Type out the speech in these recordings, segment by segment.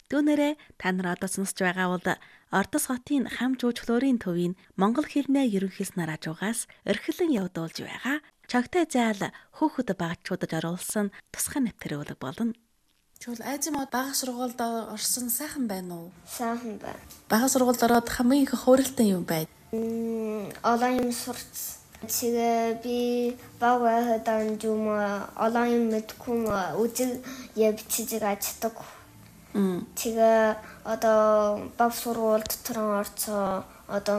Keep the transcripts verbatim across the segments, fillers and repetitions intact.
Түүнээрээ та нар одоо сонсож байгаа бол Ордос хотын хам жуулчлалын төвийн монгол хэлний ерөнхийлснээр хажуугаас эрхлэн явуулж байгаа чогтой заал хөөхд багчуудад оруулсан тусгай нэвтрүүлэг болно. Чул айзмод бага сургуульд орсон сайхан байна уу? Сайхан байна. Бага сургуульд ороод хамгийн их хөөрөлтөн юм байна. Олон юм сурц. Тэгээ би баг байхад юм олон юм мэдгүй үзэг явчихж чаддаг. Тэгээ одоо баг сургууль дотор орцоо одоо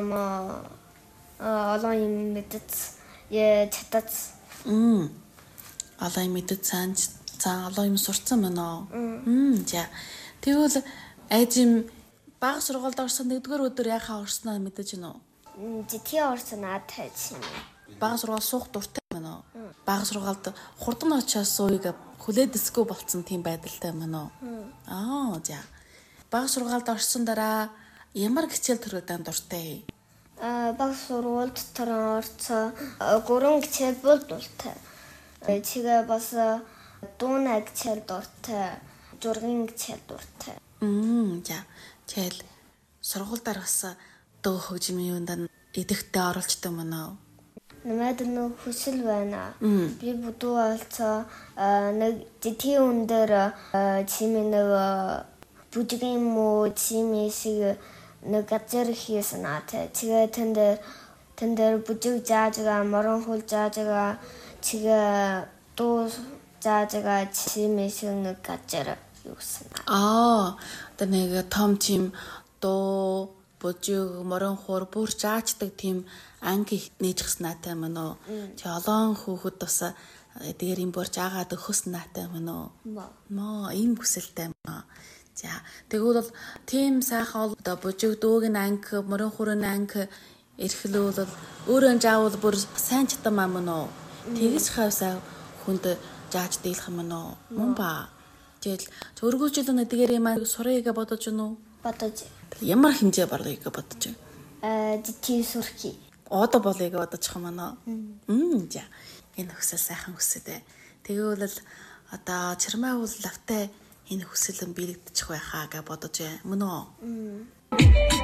олон юм мэдц я чадц. Мм. Олон юм мэдц цаан цаан олон юм сурцсан байна. Мм. За. Тэгвэл айзм бага сургуульд орсон нэгдүгээр өдөр яхаа орсноо мэдэж гинөө? Жити орсон аатай чинь. Бага сургууль суух дуртай байна уу? Бага сургуульд хурдан очиос сууйг хүлээдэсгүй болцсон тийм байдалтай байна уу? Аа, за. Бага сургуульд орсон дараа ямар хичээл төрөлдөнд дуртай? Аа, бага сургууль дотор орцоо гурван хичээл бол дуртай. Тэгээ бас дууна хичээл дуртай, зургийн хичээл дуртай. Мм, за. Тэгэл сургуульдаар бас дөө хөгжмийн юунд идэхтэй оролцдог мөн үү? Намайд нэг хүсэл байна. Би бүдүү олцоо нэг жити өндөр чимээ нэг бүжгийн муу чимээ шиг нэг газар хийсэн аатай. Тэгээ тэнд тэнд бүжиг заажгаа морон хул заажгаа тэгээ дуу заажгаа чимээ шиг нэг газар юусэн. Аа, одоо нэг том чим дуу бүжиг морон хур бүр заачдаг тийм анги нээж гснаатай мөн үү? Чи олон хүүхэд бас дээр юм борж агаад өгөхс наатай мөн үү? Моо, ийм хүсэлтэй мөн. За, тэгвэл бол тийм сайхан одоо бүжиг дуугийн анги, морон хурын анги эрхлүүл өөрөө заавал бүр сайн чадамаа мөн үү? Тэгэж хавсаа хүнд зааж дийлэх мөн үү? Мөн ба. Тэгэл өргөжлөн эдгээр юм аа сурыг бодож гинөө? Бодож. Ямар хэмжээ борлыг бодож байна? Аа, жити сурхи. Одоо болыг бодож байгаа маа. Мм, за. Энэ хүсэл сайхан хүсэлтэй. Тэгвэл одоо чармай уул лавтай энэ хүсэл нь бэлэгдчих байхаа гэж бодож байна. Мөн үү?